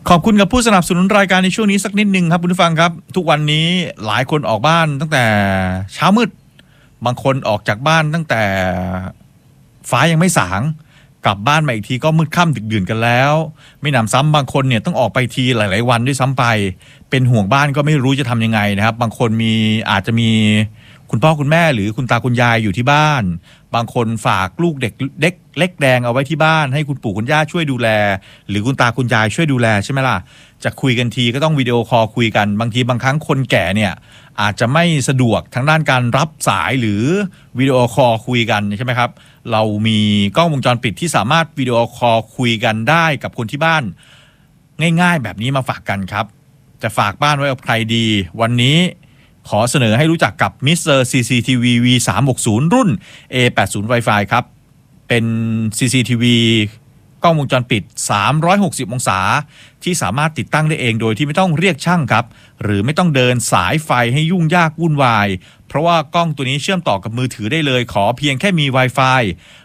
ขอบคุณกับผู้สนับสนุนรายการในช่วงนี้สักนิดนึงครับคุณผู้ฟังครับทุกวันนี้หลายคนออกบ้านตั้งแต่เช้ามืดบางคนออกจากบ้านตั้งแต่ฟ้ายังไม่สางกลับบ้านมาอีกทีก็มืดค่ำดึกดื่นกันแล้วไม่นำซ้ำบางคนเนี่ยต้องออกไปทีหลายๆวันด้วยซ้ำไปเป็นห่วงบ้านก็ไม่รู้จะทำยังไงนะครับบางคนอาจจะมีคุณพ่อคุณแม่หรือคุณตาคุณยายอยู่ที่บ้านบางคนฝากลูกเด็กเล็กแดงเอาไว้ที่บ้านให้คุณปู่คุณย่าช่วยดูแลหรือคุณตาคุณยายช่วยดูแลใช่ไหมล่ะจะคุยกันทีก็ต้องวิดีโอคอลคุยกันบางทีบางครั้งคนแก่เนี่ยอาจจะไม่สะดวกทางด้านการรับสายหรือวิดีโอคอลคุยกันใช่ไหมครับเรามีกล้องวงจรปิดที่สามารถวิดีโอคอลคุยกันได้กับคนที่บ้านง่ายๆแบบนี้มาฝากกันครับจะฝากบ้านไว้กับใครดีวันนี้ขอเสนอให้รู้จักกับ Mr. CCTV V360 รุ่น A80 Wi-Fi ครับเป็น CCTV กล้องวงจรปิด360องศาที่สามารถติดตั้งได้เองโดยที่ไม่ต้องเรียกช่างครับหรือไม่ต้องเดินสายไฟให้ยุ่งยากวุ่นวายเพราะว่ากล้องตัวนี้เชื่อมต่อกับมือถือได้เลยขอเพียงแค่มี Wi-Fi